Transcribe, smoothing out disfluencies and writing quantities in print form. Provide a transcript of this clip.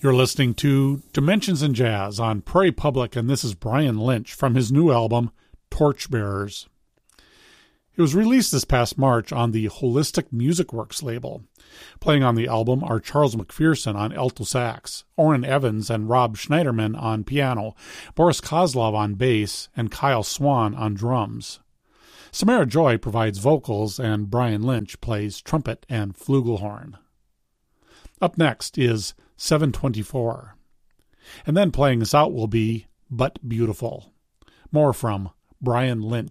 You're listening to Dimensions in Jazz on Prairie Public, and this is Brian Lynch from his new album, Torchbearers. It was released this past March on the Holistic Music Works label. Playing on the album are Charles McPherson on alto sax, Orrin Evans and Rob Schneiderman on piano, Boris Kozlov on bass, and Kyle Swan on drums. Samara Joy provides vocals, and Brian Lynch plays trumpet and flugelhorn. Up next is 724. And then playing us out will be But Beautiful. More from Brian Lynch.